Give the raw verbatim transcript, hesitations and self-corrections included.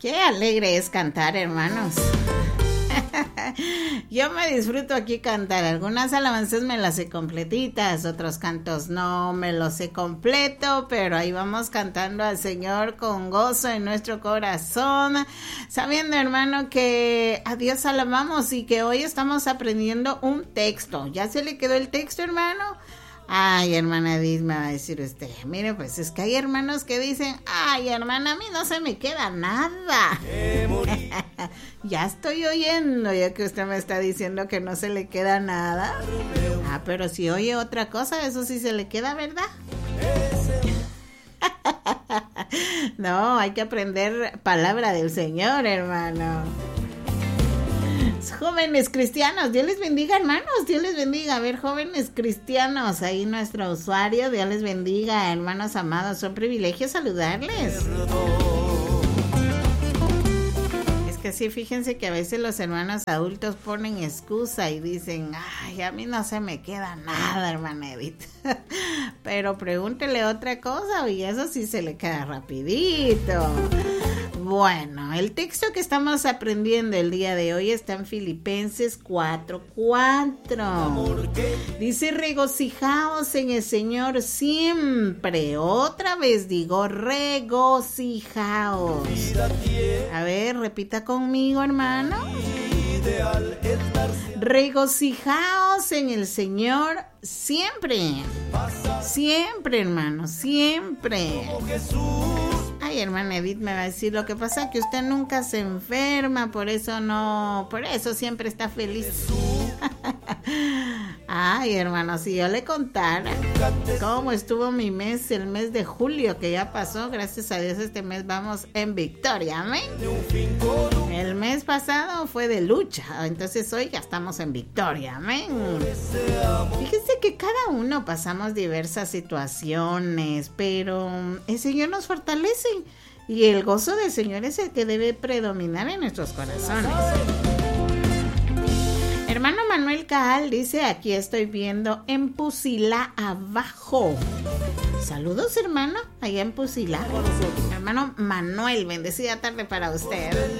Qué alegre es cantar, hermanos. Yo me disfruto aquí cantar. Algunas alabanzas me las sé completitas, otros cantos no me los sé completo, pero ahí vamos cantando al Señor con gozo en nuestro corazón, sabiendo, hermano, que a Dios alabamos y que hoy estamos aprendiendo un texto. ¿Ya se le quedó el texto, hermano? Ay, hermana Edith, me va a decir usted, mire, pues es que hay hermanos que dicen, ay, hermana, a mí no se me queda nada. Ya estoy oyendo, ya que usted me está diciendo que no se le queda nada. Ah, pero si oye otra cosa, eso sí se le queda, ¿verdad? No, hay que aprender palabra del Señor, hermano. Jóvenes cristianos, Dios les bendiga, hermanos, Dios les bendiga. A ver, jóvenes cristianos, ahí nuestro usuario, Dios les bendiga, hermanos amados, son privilegios saludarles. Es que sí, fíjense que a veces los hermanos adultos ponen excusa y dicen, ay, a mí no se me queda nada, hermana Edith. Pero pregúntele otra cosa y eso sí se le queda rapidito. Bueno, el texto que estamos aprendiendo el día de hoy está en Filipenses cuatro cuatro. Dice, regocijaos en el Señor siempre. Otra vez digo, regocijaos. A ver, repita conmigo, hermano. Regocijaos en el Señor siempre. Siempre, hermano, siempre. Ay, hermana Edith me va a decir, lo que pasa es que usted nunca se enferma, por eso no, por eso siempre está feliz. Ay, hermano, si yo le contara cómo estuvo mi mes, el mes de julio que ya pasó, gracias a Dios este mes vamos en victoria, amén. El mes pasado fue de lucha, entonces hoy ya estamos en victoria, amén. Fíjense que cada uno pasamos diversas situaciones, pero el Señor nos fortalece y el gozo del Señor es el que debe predominar en nuestros corazones. Hermano Manuel Caal dice, aquí estoy viendo en Pusila abajo. Saludos, hermano, allá en Pusila. Hermano Manuel, bendecida tarde para usted.